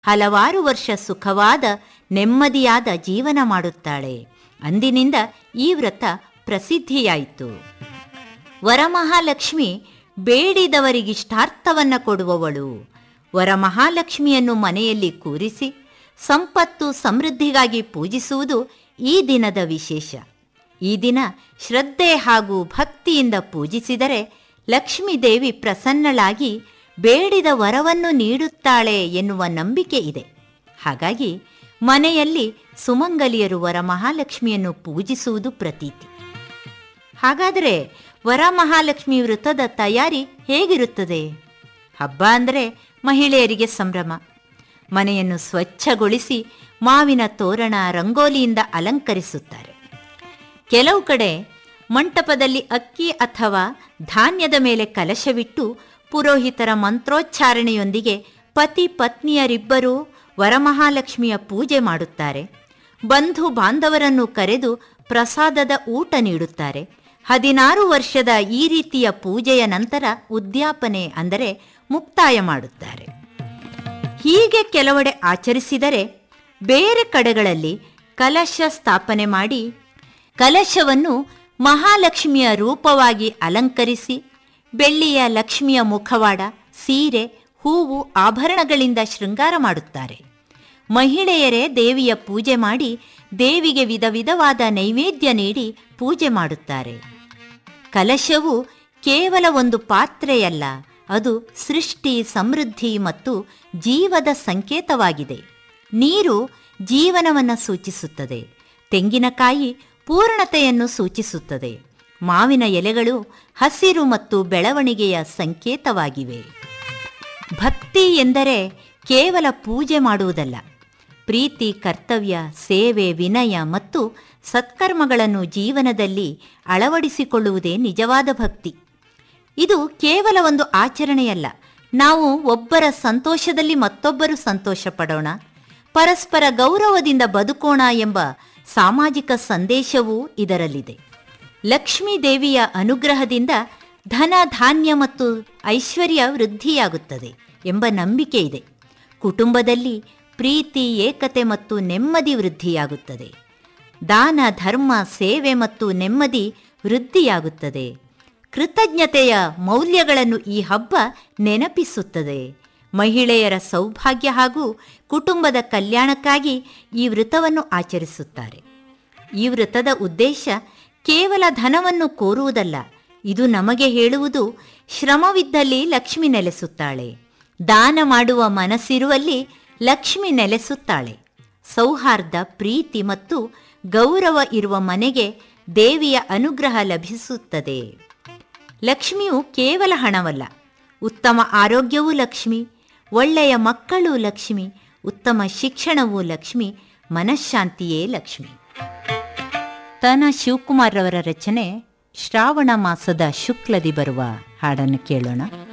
ಹಲವಾರು ವರ್ಷ ಸುಖವಾದ ನೆಮ್ಮದಿಯಾದ ಜೀವನ ಮಾಡುತ್ತಾಳೆ. ಅಂದಿನಿಂದ ಈ ವ್ರತ ಪ್ರಸಿದ್ಧಿಯಾಯಿತು. ವರಮಹಾಲಕ್ಷ್ಮಿ ಬೇಡಿದವರಿಗಿಷ್ಟಾರ್ಥವನ್ನು ಕೊಡುವವಳು. ವರಮಹಾಲಕ್ಷ್ಮಿಯನ್ನು ಮನೆಯಲ್ಲಿ ಕೂರಿಸಿ ಸಂಪತ್ತು ಸಮೃದ್ಧಿಗಾಗಿ ಪೂಜಿಸುವುದು ಈ ದಿನದ ವಿಶೇಷ. ಈ ದಿನ ಶ್ರದ್ಧೆ ಹಾಗೂ ಭಕ್ತಿಯಿಂದ ಪೂಜಿಸಿದರೆ ಲಕ್ಷ್ಮೀದೇವಿ ಪ್ರಸನ್ನಳಾಗಿ ಬೇಡಿದ ವರವನ್ನು ನೀಡುತ್ತಾಳೆ ಎನ್ನುವ ನಂಬಿಕೆ ಇದೆ. ಹಾಗಾಗಿ ಮನೆಯಲ್ಲಿ ಸುಮಂಗಲಿಯರು ವರಮಹಾಲಕ್ಷ್ಮಿಯನ್ನು ಪೂಜಿಸುವುದು ಪ್ರತೀತಿ. ಹಾಗಾದರೆ ವರಮಹಾಲಕ್ಷ್ಮಿ ವ್ರತದ ತಯಾರಿ ಹೇಗಿರುತ್ತದೆ? ಹಬ್ಬ ಅಂದರೆ ಮಹಿಳೆಯರಿಗೆ ಸಂಭ್ರಮ. ಮನೆಯನ್ನು ಸ್ವಚ್ಛಗೊಳಿಸಿ ಮಾವಿನ ತೋರಣ ರಂಗೋಲಿಯಿಂದ ಅಲಂಕರಿಸುತ್ತಾರೆ. ಕೆಲವು ಕಡೆ ಮಂಟಪದಲ್ಲಿ ಅಕ್ಕಿ ಅಥವಾ ಧಾನ್ಯದ ಮೇಲೆ ಕಲಶವಿಟ್ಟು ಪುರೋಹಿತರ ಮಂತ್ರೋಚ್ಚಾರಣೆಯೊಂದಿಗೆ ಪತಿ ಪತ್ನಿಯರಿಬ್ಬರೂ ವರಮಹಾಲಕ್ಷ್ಮಿಯ ಪೂಜೆ ಮಾಡುತ್ತಾರೆ. ಬಂಧು ಬಾಂಧವರನ್ನು ಕರೆದು ಪ್ರಸಾದದ ಊಟ ನೀಡುತ್ತಾರೆ. 16 ವರ್ಷದ ಈ ರೀತಿಯ ಪೂಜೆಯ ನಂತರ ಉದ್ಯಾಪನೆ ಅಂದರೆ ಮುಕ್ತಾಯ ಮಾಡುತ್ತಾರೆ. ಹೀಗೆ ಕೆಲವೆಡೆ ಆಚರಿಸಿದರೆ ಬೇರೆ ಕಡೆಗಳಲ್ಲಿ ಕಲಶ ಸ್ಥಾಪನೆ ಮಾಡಿ ಕಲಶವನ್ನು ಮಹಾಲಕ್ಷ್ಮಿಯ ರೂಪವಾಗಿ ಅಲಂಕರಿಸಿ ಬೆಳ್ಳಿಯ ಲಕ್ಷ್ಮಿಯ ಮುಖವಾಡ, ಸೀರೆ, ಹೂವು, ಆಭರಣಗಳಿಂದ ಶೃಂಗಾರ ಮಾಡುತ್ತಾರೆ. ಮಹಿಳೆಯರೇ ದೇವಿಯ ಪೂಜೆ ಮಾಡಿ ದೇವಿಗೆ ವಿಧ ವಿಧವಾದ ನೈವೇದ್ಯ ನೀಡಿ ಪೂಜೆ ಮಾಡುತ್ತಾರೆ. ಕಲಶವು ಕೇವಲ ಒಂದು ಪಾತ್ರೆಯಲ್ಲ, ಅದು ಸೃಷ್ಟಿ, ಸಮೃದ್ಧಿ ಮತ್ತು ಜೀವದ ಸಂಕೇತವಾಗಿದೆ. ನೀರು ಜೀವನವನ್ನು ಸೂಚಿಸುತ್ತದೆ. ತೆಂಗಿನಕಾಯಿ ಪೂರ್ಣತೆಯನ್ನು ಸೂಚಿಸುತ್ತದೆ. ಮಾವಿನ ಎಲೆಗಳು ಹಸಿರು ಮತ್ತು ಬೆಳವಣಿಗೆಯ ಸಂಕೇತವಾಗಿವೆ. ಭಕ್ತಿ ಎಂದರೆ ಕೇವಲ ಪೂಜೆ ಮಾಡುವುದಲ್ಲ, ಪ್ರೀತಿ, ಕರ್ತವ್ಯ, ಸೇವೆ, ವಿನಯ ಮತ್ತು ಸತ್ಕರ್ಮಗಳನ್ನು ಜೀವನದಲ್ಲಿ ಅಳವಡಿಸಿಕೊಳ್ಳುವುದೇ ನಿಜವಾದ ಭಕ್ತಿ. ಇದು ಕೇವಲ ಒಂದು ಆಚರಣೆಯಲ್ಲ. ನಾವು ಒಬ್ಬರ ಸಂತೋಷದಲ್ಲಿ ಮತ್ತೊಬ್ಬರು ಸಂತೋಷ ಪಡೋಣ, ಪರಸ್ಪರ ಗೌರವದಿಂದ ಬದುಕೋಣ ಎಂಬ ಸಾಮಾಜಿಕ ಸಂದೇಶವೂ ಇದರಲ್ಲಿದೆ. ಲಕ್ಷ್ಮೀ ದೇವಿಯ ಅನುಗ್ರಹದಿಂದ ಧನ, ಧಾನ್ಯ ಮತ್ತು ಐಶ್ವರ್ಯ ವೃದ್ಧಿಯಾಗುತ್ತದೆ ಎಂಬ ನಂಬಿಕೆ ಇದೆ. ಕುಟುಂಬದಲ್ಲಿ ಪ್ರೀತಿ, ಏಕತೆ ಮತ್ತು ನೆಮ್ಮದಿ ವೃದ್ಧಿಯಾಗುತ್ತದೆ. ದಾನ, ಧರ್ಮ, ಸೇವೆ ಮತ್ತು ನೆಮ್ಮದಿ ವೃದ್ಧಿಯಾಗುತ್ತದೆ. ಕೃತಜ್ಞತೆಯ ಮೌಲ್ಯಗಳನ್ನು ಈ ಹಬ್ಬ ನೆನಪಿಸುತ್ತದೆ. ಮಹಿಳೆಯರ ಸೌಭಾಗ್ಯ ಹಾಗೂ ಕುಟುಂಬದ ಕಲ್ಯಾಣಕ್ಕಾಗಿ ಈ ವ್ರತವನ್ನು ಆಚರಿಸುತ್ತಾರೆ. ಈ ವ್ರತದ ಉದ್ದೇಶ ಕೇವಲ ಧನವನ್ನು ಕೋರುವುದಲ್ಲ. ಇದು ನಮಗೆ ಹೇಳುವುದು, ಶ್ರಮವಿದ್ದಲ್ಲಿ ಲಕ್ಷ್ಮಿ ನೆಲೆಸುತ್ತಾಳೆ, ದಾನ ಮಾಡುವ ಮನಸ್ಸಿರುವಲ್ಲಿ ಲಕ್ಷ್ಮಿ ನೆಲೆಸುತ್ತಾಳೆ. ಸೌಹಾರ್ದ, ಪ್ರೀತಿ ಮತ್ತು ಗೌರವ ಇರುವ ಮನೆಗೆ ದೇವಿಯ ಅನುಗ್ರಹ ಲಭಿಸುತ್ತದೆ. ಲಕ್ಷ್ಮಿಯು ಕೇವಲ ಹಣವಲ್ಲ, ಉತ್ತಮ ಆರೋಗ್ಯವೂ ಲಕ್ಷ್ಮಿ, ಒಳ್ಳೆಯ ಮಕ್ಕಳು ಲಕ್ಷ್ಮಿ, ಉತ್ತಮ ಶಿಕ್ಷಣವೂ ಲಕ್ಷ್ಮಿ, ಮನಃಶಾಂತಿಯೇ ಲಕ್ಷ್ಮಿ. ತನ ಶಿವಕುಮಾರ್ ರವರ ರಚನೆ. ಶ್ರಾವಣ ಮಾಸದ ಶುಕ್ಲದಿ ಬರುವ ಹಾಡನ್ನು ಕೇಳೋಣ.